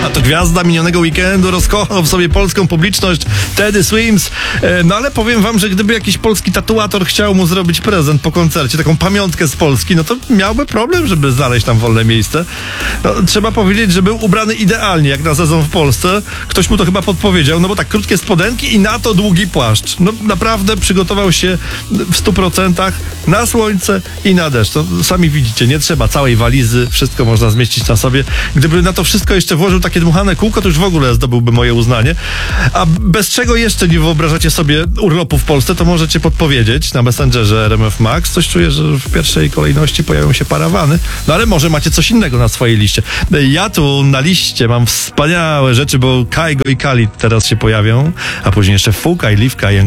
A to gwiazda minionego weekendu rozkochał w sobie polską publiczność Teddy Swims. No ale powiem wam, że gdyby jakiś polski tatuator chciał mu zrobić prezent po koncercie, taką pamiątkę z Polski, no to miałby problem, żeby znaleźć tam wolne miejsce. No, trzeba powiedzieć, że był ubrany idealnie, jak na sezon w Polsce. Ktoś mu to chyba podpowiedział, no bo tak krótkie spodenki i na to długi płaszcz. No naprawdę przygotował się w 100% na słońce i na deszcz. To sami widzicie, nie trzeba całej walizy, wszystko można zmieścić na sobie. Gdyby na to wszystko jeszcze włożył takie dmuchane kółko, to już w ogóle zdobyłby moje uznanie. A bez czego jeszcze nie wyobrażacie sobie urlopu w Polsce, to możecie podpowiedzieć na Messengerze RMF Max. Coś czuję, że w pierwszej kolejności pojawią się parawany. No ale może macie coś innego na swojej liście. Ja tu na liście mam wspaniałe rzeczy, bo Kaigo i Khalid teraz się pojawią, a później jeszcze Fuka i Liwka i